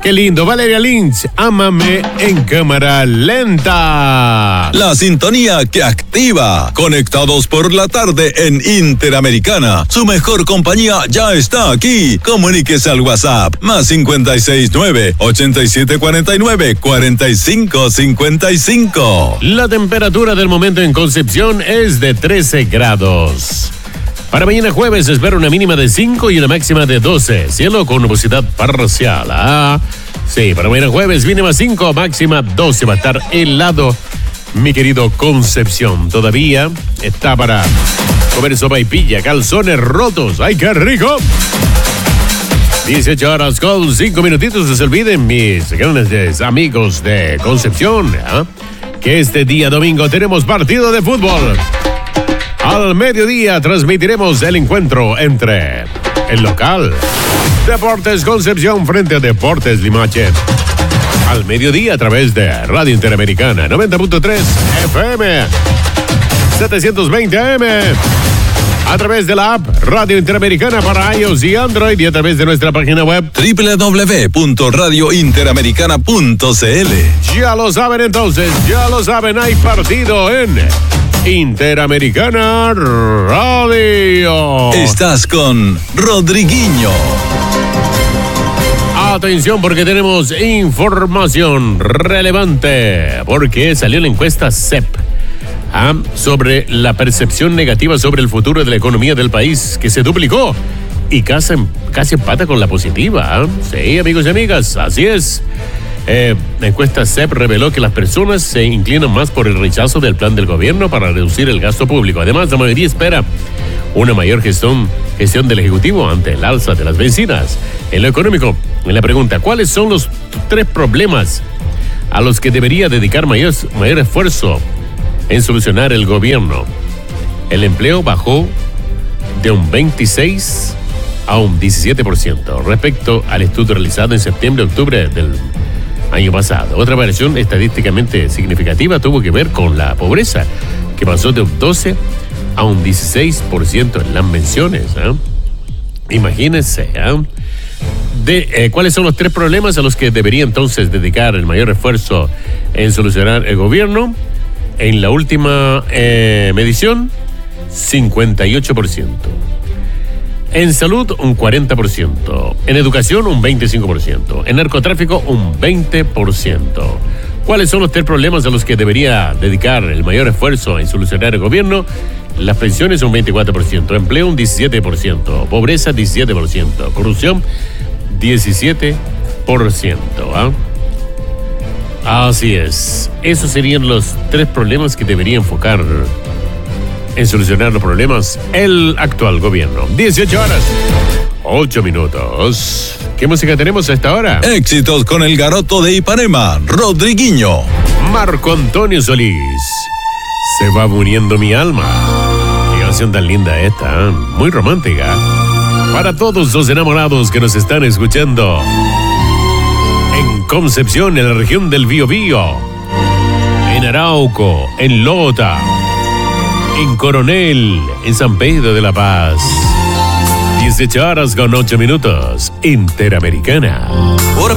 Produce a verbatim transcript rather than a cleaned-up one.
Qué lindo, Valeria Lynch, Ámame en cámara lenta. La sintonía que activa. Conectados por la tarde en Interamericana. Su mejor compañía ya está aquí. Comuníquese al WhatsApp más cincuenta y seis nueve, ochenta y siete cuarenta y nueve, cuarenta y cinco cincuenta y cinco. La temperatura del momento en Concepción es de trece grados. Para mañana jueves se espera una mínima de cinco y una máxima de doce. Cielo con nubosidad parcial. Ah, sí, para mañana jueves mínima cinco, máxima doce. Va a estar helado, mi querido Concepción. Todavía está para comer sopa y pilla, calzones rotos. ¡Ay, qué rico! dieciocho horas con cinco minutitos. No se olviden, mis grandes amigos de Concepción, ¿eh? que este día domingo tenemos partido de fútbol. Al mediodía transmitiremos el encuentro entre el local Deportes Concepción frente a Deportes Limache. Al mediodía a través de Radio Interamericana noventa punto tres F M, setecientos veinte A M. A través de la app Radio Interamericana para iOS y Android y a través de nuestra página web doble u doble u doble u punto radio interamericana punto c l. Ya lo saben entonces, ya lo saben, hay partido en Interamericana Radio. Estás con Rodriguinho. Atención porque tenemos información relevante, porque salió la encuesta C E P ¿ah? sobre la percepción negativa sobre el futuro de la economía del país, que se duplicó y casi, casi empata con la positiva. ¿ah? Sí, amigos y amigas, así es. Eh, la encuesta C E P reveló que las personas se inclinan más por el rechazo del plan del gobierno para reducir el gasto público. Además, la mayoría espera una mayor gestión, gestión del Ejecutivo ante el alza de las bencinas. En lo económico, en la pregunta, ¿cuáles son los tres problemas a los que debería dedicar mayor, mayor esfuerzo en solucionar el gobierno? El empleo bajó de un veintiséis a un diecisiete por ciento respecto al estudio realizado en septiembre-octubre del año pasado. Otra variación estadísticamente significativa tuvo que ver con la pobreza, que pasó de un doce a un dieciséis por ciento en las menciones. ¿eh? Imagínense. ¿eh? De, eh, ¿Cuáles son los tres problemas a los que debería entonces dedicar el mayor esfuerzo en solucionar el gobierno? En la última eh, medición, cincuenta y ocho por ciento. En salud, un cuarenta por ciento. En educación, un veinticinco por ciento. En narcotráfico, un veinte por ciento. ¿Cuáles son los tres problemas a los que debería dedicar el mayor esfuerzo en solucionar el gobierno? Las pensiones, un veinticuatro por ciento. Empleo, un diecisiete por ciento. Pobreza, diecisiete por ciento. Corrupción, diecisiete por ciento. ¿ah? Así es. Esos serían los tres problemas que debería enfocar en solucionar los problemas el actual gobierno. dieciocho horas, ocho minutos. ¿Qué música tenemos a esta hora? Éxitos con el garoto de Ipanema, Rodriguinho. Marco Antonio Solís. Se va muriendo mi alma. Qué canción tan linda esta, ¿eh? Muy romántica. Para todos los enamorados que nos están escuchando en Concepción, en la región del Biobío, en Arauco, en Lota, en Coronel, en San Pedro de la Paz. dieciocho horas con ocho minutos. Interamericana. Por